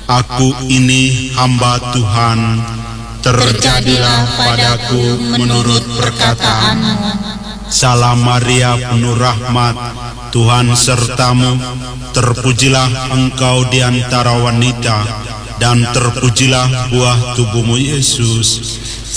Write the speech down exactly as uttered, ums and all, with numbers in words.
Aku ini hamba Tuhan, terjadilah padaku menurut perkataanmu. Salam Maria, penuh rahmat, Tuhan sertamu. Terpujilah engkau di antara wanita, dan terpujilah buah tubuhmu Yesus.